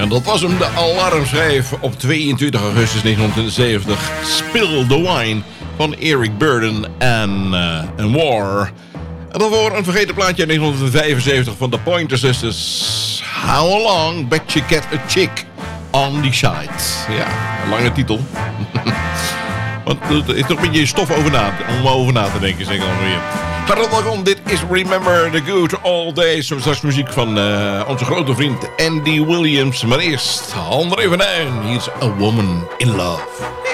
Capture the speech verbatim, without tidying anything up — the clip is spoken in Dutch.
En dat was hem, de alarmschijf op tweeëntwintig augustus negentien zeventig. Spill the Wine van Eric Burdon en uh, War. En daarvoor een vergeten plaatje in negentien vijfenzeventig van de Pointer Sisters. How long bet you get a chick on the side? Ja, een lange titel. Want er is toch een beetje stof over na, om over na te denken, zeg ik dan weer. Hartelijk welkom, dit is Remember the Good Old Days. Zo straks muziek van uh, onze grote vriend Andy Williams. Maar eerst André van Duin. Hier is A Woman in Love.